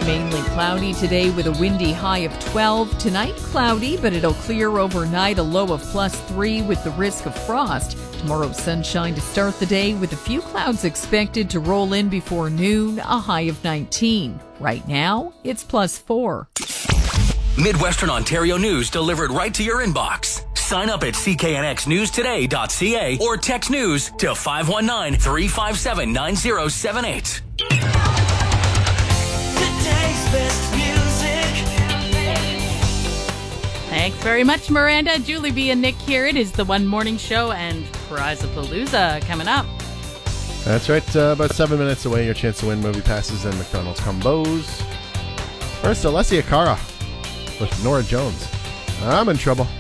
Mainly cloudy today with a windy high of 12. Tonight, cloudy, but it'll clear overnight, a low of +3 with the risk of frost. Tomorrow, sunshine to start the day with a few clouds expected to roll in before noon, a high of 19. Right now, it's +4. Midwestern Ontario news delivered right to your inbox. Sign up at cknxnewstoday.ca or text news to 519-357-9078. Thanks very much, Miranda. Julie B. and Nick here. It is the One Morning Show and Prizapalooza coming up. That's right. About 7 minutes away. Your chance to win movie passes and McDonald's combos. First, Alessia Cara with Nora Jones. I'm in trouble.